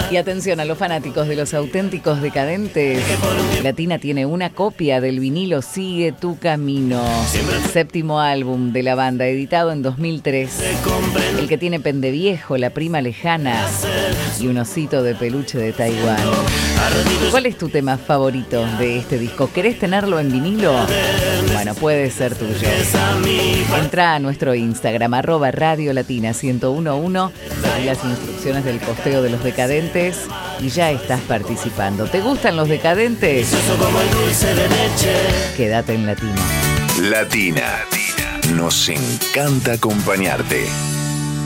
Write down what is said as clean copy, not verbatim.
Y atención a los fanáticos de los auténticos decadentes. Latina tiene una copia del vinilo Sigue tu camino, séptimo álbum de la banda, editado en 2003. El que tiene Pendeviejo, La prima lejana y un osito de peluche de Taiwán. ¿Cuál es tu tema favorito de este disco? ¿Querés tenerlo en vinilo? Bueno, puede ser tuyo. Entra a nuestro Instagram, @radiolatina1011, seguí las instrucciones del posteo de los decadentes y ya estás participando. ¿Te gustan los decadentes? Quédate en Latina. Latina. Nos encanta acompañarte.